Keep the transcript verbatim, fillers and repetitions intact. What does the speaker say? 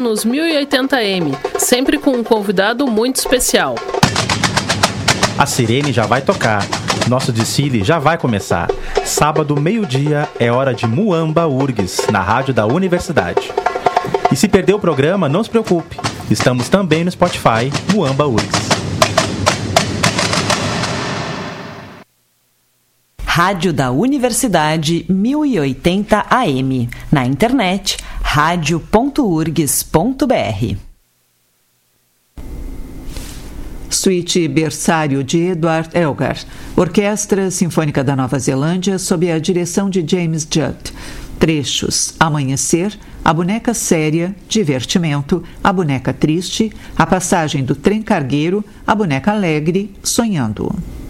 Nos mil e oitenta eme, sempre com um convidado muito especial. A sirene já vai tocar, nosso desfile já vai começar. Sábado, meio-dia, é hora de Muamba U R G S, na rádio da universidade. E se perder o programa, não se preocupe, estamos também no Spotify, Muamba U R G S. Rádio da Universidade mil e oitenta A M, na internet rádio ponto u r g s ponto b r. Suíte Berçário de Edward Elgar, Orquestra Sinfônica da Nova Zelândia sob a direção de James Judd. Trechos: Amanhecer, A Boneca Séria, Divertimento, A Boneca Triste, A Passagem do Trem Cargueiro, A Boneca Alegre, Sonhando.